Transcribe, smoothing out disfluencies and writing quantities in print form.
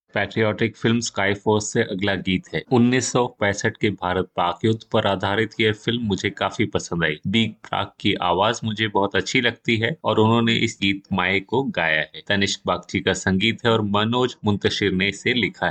Patriotic film sky force से अगला गीत है। 1965 के भारत पाक युद्ध पर आधारित यह फिल्म मुझे काफी पसंद आई। बी प्राक की आवाज मुझे बहुत अच्छी लगती है और उन्होंने इस गीत माए को गाया है। तनिष्क बागची का संगीत है और मनोज मुंतशिर ने इसे लिखा है।